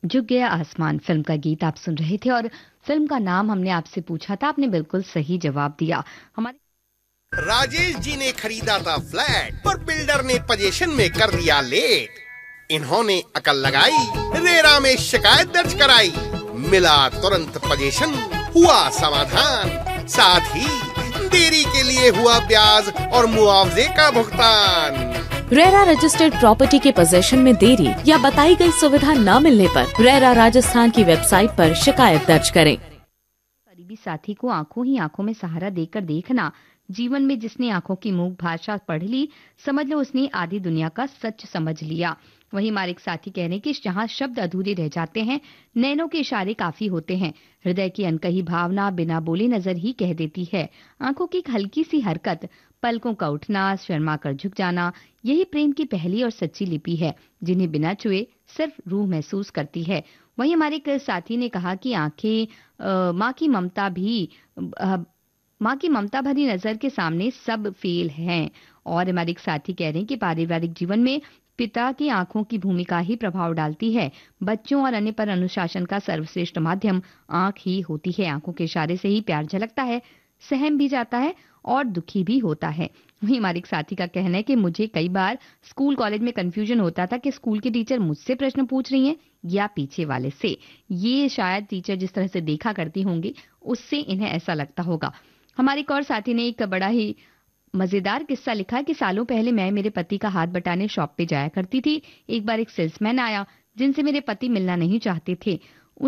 झुक गया आसमान फिल्म का गीत आप सुन रहे थे और फिल्म का नाम हमने आपसे पूछा था, आपने बिल्कुल सही जवाब दिया। हमारे राजेश जी ने खरीदा था फ्लैट पर बिल्डर ने पोजीशन में कर दिया लेट। इन्होंने अकल लगाई, रेरा में शिकायत दर्ज कराई, मिला तुरंत पोजीशन, हुआ समाधान, साथ ही देरी के लिए हुआ ब्याज और मुआवजे का भुगतान। रेरा रजिस्टर्ड प्रॉपर्टी के पोजीशन में देरी या बताई गई सुविधा न मिलने पर रेरा राजस्थान की वेबसाइट पर शिकायत दर्ज करें। करीबी साथी को आंखों ही आंखों में सहारा देकर देखना। जीवन में जिसने आंखों की मूक भाषा पढ़ ली, समझ लो उसने आधी दुनिया का सच समझ लिया। वहीं हमारे एक साथी कह रहे हैं कि जहां शब्द अधूरे रह जाते हैं, नैनों के इशारे काफी होते हैं। हृदय की अनकही भावना बिना बोले नजर ही कह देती है। आंखों की एक हल्की सी हरकत, पलकों का उठना, शर्मा कर झुक जाना, यही प्रेम की पहली और सच्ची लिपि है, जिन्हें बिना छुए सिर्फ रूह महसूस करती है। वहीं हमारे एक साथी ने कहा कि आंखें माँ की ममता भरी नजर के सामने सब फेल हैं। और हमारे एक साथी कह रहे हैं कि पारिवारिक जीवन में पिता की आंखों की भूमिका ही प्रभाव डालती है। बच्चों और अन्य पर अनुशासन का सर्वश्रेष्ठ माध्यम आंख ही होती है। आंखों के इशारे से ही प्यार झलकता है, सहम भी जाता है और दुखी भी होता है। वहीं हमारे एक साथी का कहना है कि मुझे कई बार स्कूल कॉलेज में कंफ्यूजन होता था कि स्कूल के टीचर मुझसे प्रश्न पूछ रही हैं या पीछे वाले से। ये शायद टीचर जिस तरह से देखा करती होंगी उससे इन्हें ऐसा लगता होगा। हमारे एक और साथी ने एक बड़ा ही मजेदार किस्सा लिखा कि सालों पहले मैं मेरे पति का हाथ बटाने शॉप पे जाया करती थी। एक बार एक सेल्समैन आया जिनसे मेरे पति मिलना नहीं चाहते थे।